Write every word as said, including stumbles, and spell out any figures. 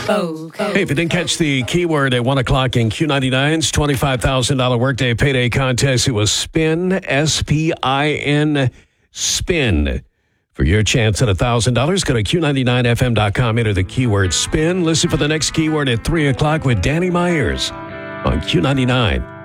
Hey, if you didn't catch the keyword at one o'clock in Q ninety-nine's twenty-five thousand dollars Workday Payday Contest, it was SPIN, S P I N, SPIN. For your chance at one thousand dollars, go to Q ninety-nine F M dot com, enter the keyword SPIN. Listen for the next keyword at three o'clock with Danny Myers on Q ninety-nine.